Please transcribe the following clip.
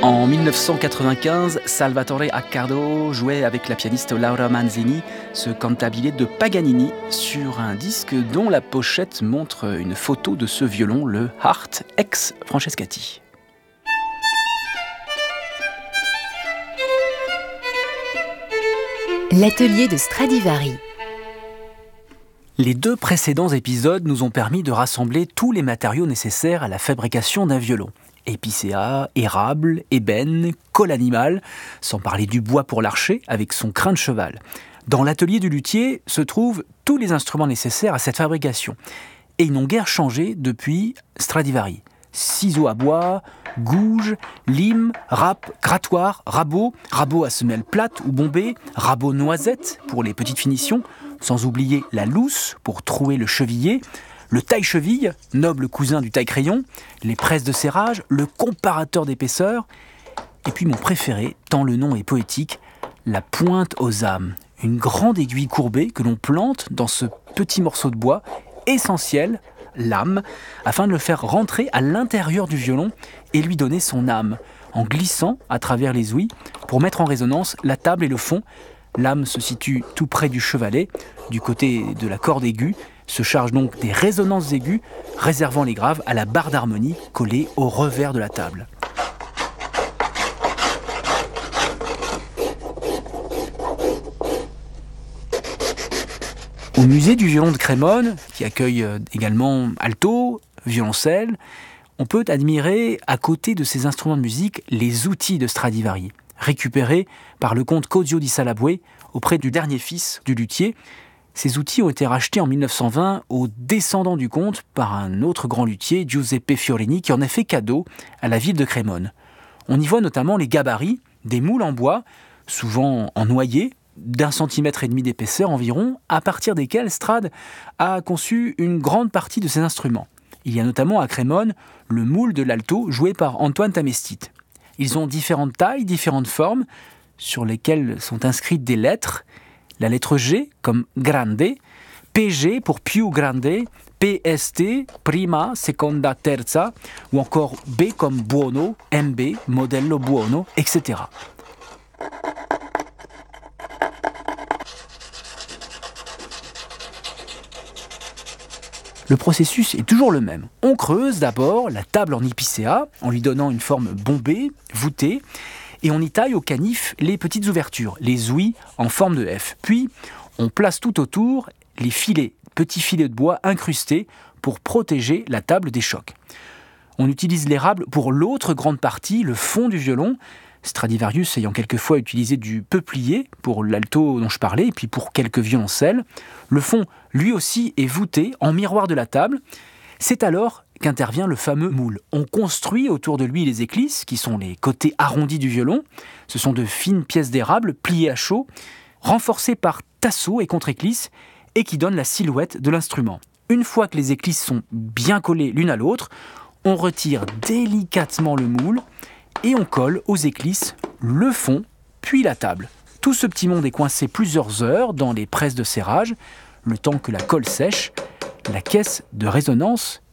En 1995, Salvatore Accardo jouait avec la pianiste Laura Manzini ce cantabile de Paganini sur un disque dont la pochette montre une photo de ce violon, le Hart ex Francescati. L'atelier de Stradivari. Les 2 précédents épisodes nous ont permis de rassembler tous les matériaux nécessaires à la fabrication d'un violon. Épicéa, érable, ébène, colle animale, sans parler du bois pour l'archet avec son crin de cheval. Dans l'atelier du luthier se trouvent tous les instruments nécessaires à cette fabrication. Et ils n'ont guère changé depuis Stradivari. Ciseaux à bois, gouge, lime, râpe, grattoir, rabot à semelle plate ou bombée, rabot noisette pour les petites finitions, sans oublier la lousse pour trouer le chevillet, le taille-cheville, noble cousin du taille-crayon, les presses de serrage, le comparateur d'épaisseur, et puis mon préféré, tant le nom est poétique, la pointe aux âmes, une grande aiguille courbée que l'on plante dans ce petit morceau de bois, essentiel, l'âme, afin de le faire rentrer à l'intérieur du violon et lui donner son âme, en glissant à travers les ouïes pour mettre en résonance la table et le fond. L'âme se situe tout près du chevalet, du côté de la corde aiguë, se charge donc des résonances aiguës, réservant les graves à la barre d'harmonie collée au revers de la table. Au musée du violon de Crémone, qui accueille également alto, violoncelle, on peut admirer, à côté de ces instruments de musique, les outils de Stradivari, récupérés par le comte Cosio di Salabue auprès du dernier fils du luthier. Ces outils ont été rachetés en 1920 aux descendants du comte par un autre grand luthier, Giuseppe Fiorini, qui en a fait cadeau à la ville de Crémone. On y voit notamment les gabarits, des moules en bois, souvent en noyer, d'1,5 centimètre d'épaisseur environ, à partir desquels Strad a conçu une grande partie de ses instruments. Il y a notamment à Crémone le moule de l'alto joué par Antoine Tamestite. Ils ont différentes tailles, différentes formes, sur lesquelles sont inscrites des lettres. La lettre G comme grande, PG pour più grande, PST, prima, seconda, terza, ou encore B comme buono, MB, modello buono, etc. Le processus est toujours le même. On creuse d'abord la table en épicéa, en lui donnant une forme bombée, voûtée, et on y taille au canif les petites ouvertures, les ouïes en forme de F. Puis, on place tout autour les filets, petits filets de bois incrustés pour protéger la table des chocs. On utilise l'érable pour l'autre grande partie, le fond du violon, Stradivarius ayant quelquefois utilisé du peuplier pour l'alto dont je parlais, et puis pour quelques violoncelles. Le fond, lui aussi, est voûté en miroir de la table. C'est alors qu'intervient le fameux moule. On construit autour de lui les éclisses, qui sont les côtés arrondis du violon. Ce sont de fines pièces d'érable pliées à chaud, renforcées par tasseaux et contre-éclisses, et qui donnent la silhouette de l'instrument. Une fois que les éclisses sont bien collées l'une à l'autre, on retire délicatement le moule et on colle aux éclisses le fond, puis la table. Tout ce petit monde est coincé plusieurs heures dans les presses de serrage, le temps que la colle sèche. La caisse de résonance